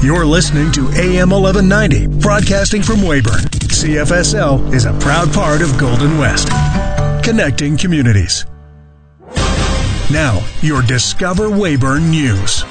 You're listening to AM 1190, broadcasting from Weyburn. CFSL is a proud part of Golden West, connecting communities. Now, your Discover Weyburn News.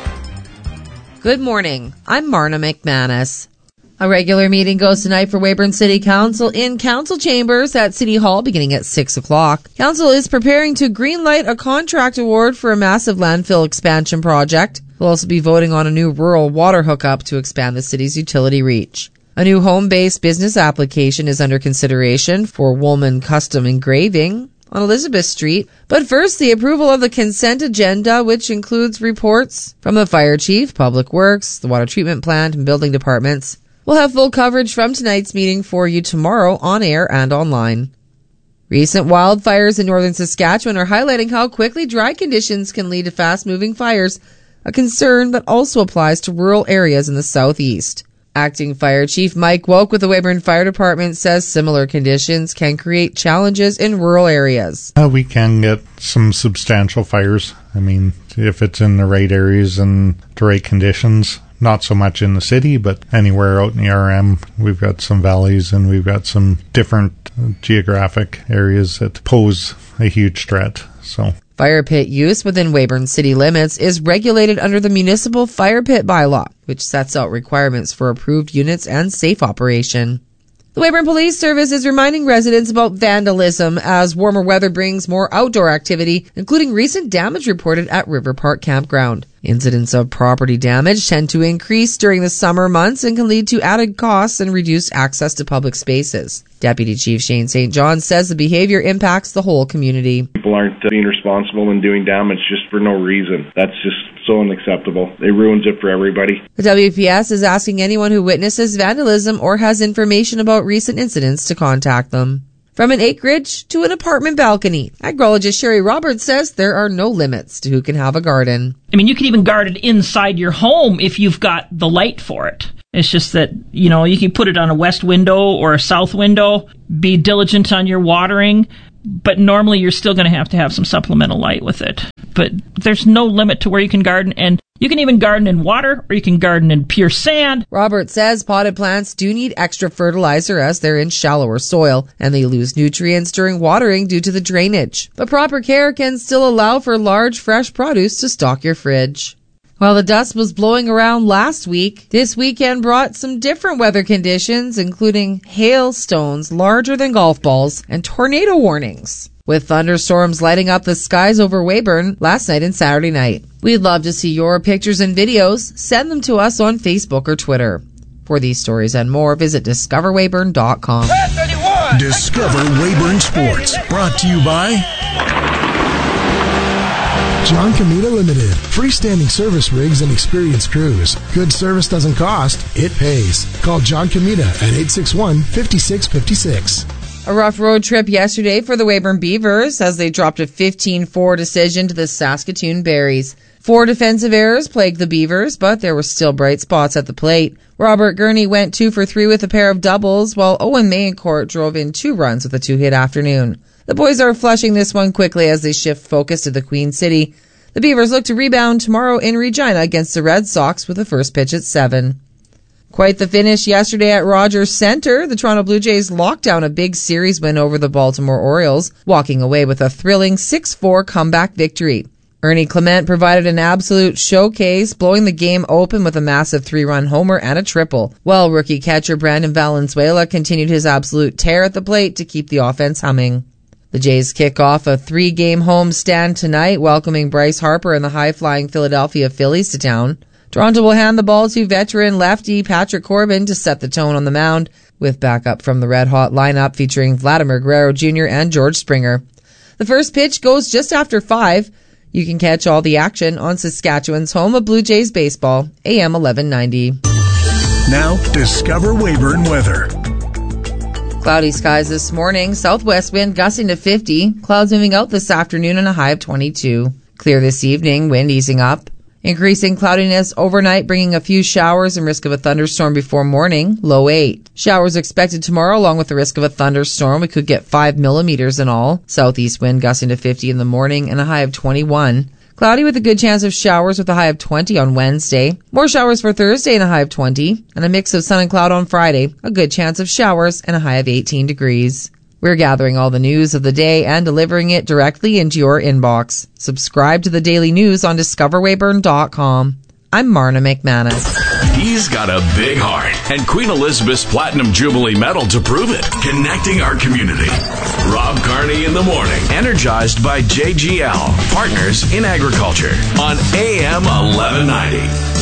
Good morning. I'm Marna McManus. A regular meeting goes tonight for Weyburn City Council in Council Chambers at City Hall beginning at 6 o'clock. Council is preparing to greenlight a contract award for a massive landfill expansion project. We'll also be voting on a new rural water hookup to expand the city's utility reach. A new home-based business application is under consideration for Woolman Custom Engraving on Elizabeth Street. But first, the approval of the consent agenda, which includes reports from the Fire Chief, Public Works, the Water Treatment Plant, and Building Departments. We'll have full coverage from tonight's meeting for you tomorrow on air and online. Recent wildfires in northern Saskatchewan are highlighting how quickly dry conditions can lead to fast-moving fires, a concern that also applies to rural areas in the southeast. Acting Fire Chief Mike Woke with the Weyburn Fire Department says similar conditions can create challenges in rural areas. We can get some substantial fires. I mean, if it's in the right areas and the right conditions. Not so much in the city, but anywhere out in the RM, we've got some valleys and we've got some different geographic areas that pose a huge threat. So, fire pit use within Weyburn city limits is regulated under the Municipal Fire Pit Bylaw, which sets out requirements for approved units and safe operation. The Weyburn Police Service is reminding residents about vandalism as warmer weather brings more outdoor activity, including recent damage reported at River Park Campground. Incidents of property damage tend to increase during the summer months and can lead to added costs and reduced access to public spaces. Deputy Chief Shane St. John says the behavior impacts the whole community. People aren't being responsible and doing damage just for no reason. That's just so unacceptable. It ruins it for everybody. The WPS is asking anyone who witnesses vandalism or has information about recent incidents to contact them. From an acreage to an apartment balcony, agrologist Sherry Roberts says there are no limits to who can have a garden. I mean, you can even garden inside your home if you've got the light for it. It's just that, you can put it on a west window or a south window, be diligent on your watering, but normally you're still going to have some supplemental light with it. But there's no limit to where you can garden, and you can even garden in water or you can garden in pure sand. Robert says potted plants do need extra fertilizer as they're in shallower soil and they lose nutrients during watering due to the drainage. But proper care can still allow for large fresh produce to stock your fridge. While the dust was blowing around last week, this weekend brought some different weather conditions, including hailstones larger than golf balls and tornado warnings, with thunderstorms lighting up the skies over Weyburn last night and Saturday night. We'd love to see your pictures and videos. Send them to us on Facebook or Twitter. For these stories and more, visit discoverweyburn.com. Discover Weyburn Sports, brought to you by John Comita Limited. Freestanding service rigs and experienced crews. Good service doesn't cost, it pays. Call John Comita at 861-5656. A rough road trip yesterday for the Weyburn Beavers as they dropped a 15-4 decision to the Saskatoon Berries. 4 defensive errors plagued the Beavers, but there were still bright spots at the plate. Robert Gurney went 2 for 3 with a pair of doubles, while Owen Mayencourt drove in 2 runs with a 2-hit afternoon. The boys are flushing this one quickly as they shift focus to the Queen City. The Beavers look to rebound tomorrow in Regina against the Red Sox with the first pitch at 7. Quite the finish yesterday at Rogers Centre. The Toronto Blue Jays locked down a big series win over the Baltimore Orioles, walking away with a thrilling 6-4 comeback victory. Ernie Clement provided an absolute showcase, blowing the game open with a massive 3-run homer and a triple, while rookie catcher Brandon Valenzuela continued his absolute tear at the plate to keep the offense humming. The Jays kick off a 3-game homestand tonight, welcoming Bryce Harper and the high-flying Philadelphia Phillies to town. Toronto will hand the ball to veteran lefty Patrick Corbin to set the tone on the mound, with backup from the red-hot lineup featuring Vladimir Guerrero Jr. and George Springer. The first pitch goes just after 5. You can catch all the action on Saskatchewan's home of Blue Jays baseball, AM 1190. Now, discover Weyburn weather. Cloudy skies this morning, southwest wind gusting to 50, clouds moving out this afternoon and a high of 22. Clear this evening, wind easing up. Increasing cloudiness overnight, bringing a few showers and risk of a thunderstorm before morning, low 8. Showers expected tomorrow along with the risk of a thunderstorm. We could get 5 millimeters in all. Southeast wind gusting to 50 in the morning and a high of 21. Cloudy with a good chance of showers with a high of 20 on Wednesday. More showers for Thursday and a high of 20. And a mix of sun and cloud on Friday. A good chance of showers and a high of 18 degrees. We're gathering all the news of the day and delivering it directly into your inbox. Subscribe to the daily news on discoverwayburn.com. I'm Marna McManus. He's got a big heart and Queen Elizabeth's Platinum Jubilee Medal to prove it. Connecting our community. Rob Carney in the morning. Energized by JGL, Partners in Agriculture on AM 1190.